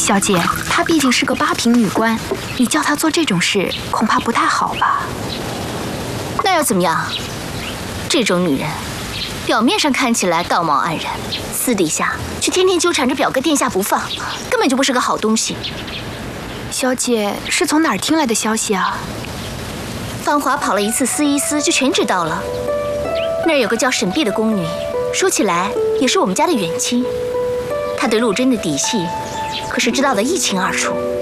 小姐，她毕竟是个八品女官，你叫她做这种事，恐怕不太好吧？ 那又怎么样？这种女人，表面上看起来道貌岸然，私底下却天天纠缠着表哥殿下不放，根本就不是个好东西。 小姐是从哪儿听来的消息啊？ 芳华跑了一次司医司，就全知道了。那儿有个叫沈碧的宫女，说起来也是我们家的远亲。她对陆贞的底细，可是知道得一清二楚。